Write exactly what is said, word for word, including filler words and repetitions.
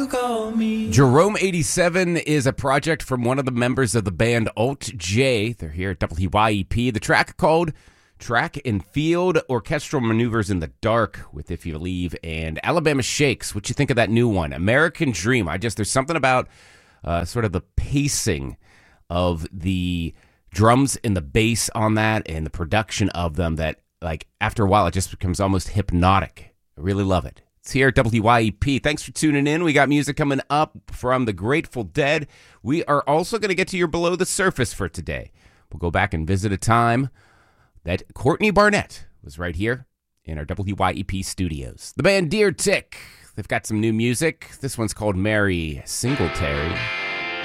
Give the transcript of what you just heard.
you call me. Jerome eighty-seven is a project from one of the members of the band Alt J. They're here at W Y E P. The track called Track and Field, Orchestral Maneuvers in the Dark with If You Leave, and Alabama Shakes. What you think of that new one? American Dream. I just, there's something about uh, sort of the pacing of the drums and the bass on that and the production of them that, like, after a while, it just becomes almost hypnotic. I really love it. It's here at W Y E P. Thanks for tuning in. We got music coming up from the Grateful Dead. We are also going to get to your Below the Surface for today. We'll go back and visit a time that Courtney Barnett was right here in our W Y E P studios. The band Deer Tick. They've got some new music. This one's called Mary Singletary.